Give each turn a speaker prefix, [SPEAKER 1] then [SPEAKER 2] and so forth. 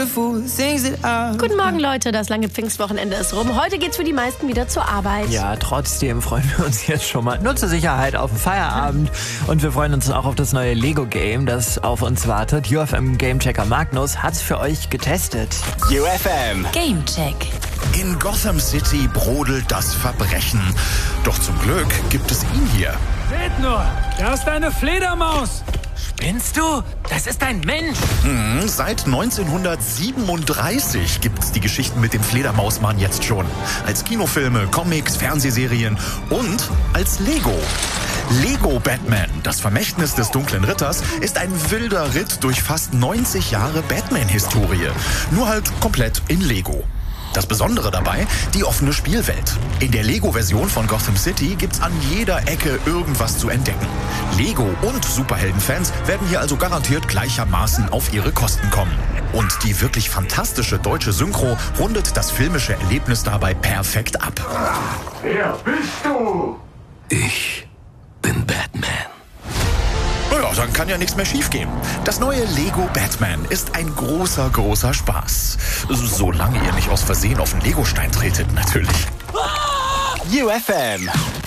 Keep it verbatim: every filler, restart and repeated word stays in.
[SPEAKER 1] Guten Morgen, Leute. Das lange Pfingstwochenende ist rum. Heute geht's für die meisten wieder zur Arbeit.
[SPEAKER 2] Ja, trotzdem freuen wir uns jetzt schon mal nur zur Sicherheit auf den Feierabend. Und wir freuen uns auch auf das neue Lego-Game, das auf uns wartet. U F M Gamechecker Magnus hat's für euch getestet.
[SPEAKER 3] U F M
[SPEAKER 4] Gamecheck.
[SPEAKER 5] In Gotham City brodelt das Verbrechen. Doch zum Glück gibt es ihn hier.
[SPEAKER 6] Seht nur, da ist eine Fledermaus.
[SPEAKER 2] Spinnst du? Das ist ein Mensch.
[SPEAKER 5] Mhm, seit neunzehnhundertsiebenunddreißig gibt es die Geschichten mit dem Fledermausmann jetzt schon. Als Kinofilme, Comics, Fernsehserien und als Lego. Lego Batman, das Vermächtnis des dunklen Ritters, ist ein wilder Ritt durch fast neunzig Jahre Batman-Historie. Nur halt komplett in Lego. Das Besondere dabei, die offene Spielwelt. In der Lego-Version von Gotham City gibt's an jeder Ecke irgendwas zu entdecken. Lego und Superheldenfans werden hier also garantiert gleichermaßen auf ihre Kosten kommen. Und die wirklich fantastische deutsche Synchro rundet das filmische Erlebnis dabei perfekt ab.
[SPEAKER 7] Wer bist du?
[SPEAKER 3] Ich bin Batman.
[SPEAKER 5] Naja, dann kann ja nichts mehr schiefgehen. Das neue Lego Batman ist ein großer, großer Spaß. Solange ihr nicht aus Versehen auf einen Legostein tretet, natürlich.
[SPEAKER 3] U F M